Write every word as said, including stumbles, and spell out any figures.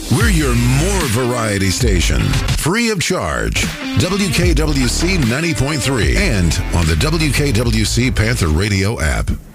We're your more variety station, free of charge. W K W C ninety point three and on the W K W C Panther Radio app.